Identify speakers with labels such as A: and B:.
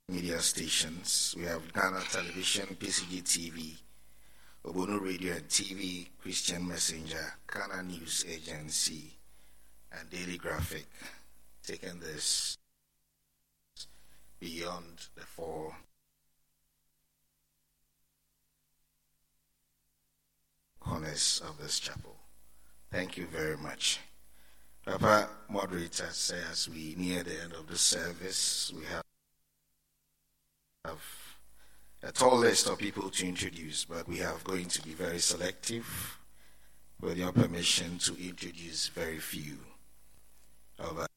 A: media stations. We have Ghana Television, PCG TV, Obono Radio and TV, Christian Messenger, Ghana News Agency, and Daily Graphic, taking this beyond the four corners of this chapel. Thank you very much. Papa, moderator, say as we near the end of the service, we have a tall list of people to introduce, but we are going to be very selective with your permission to introduce very few of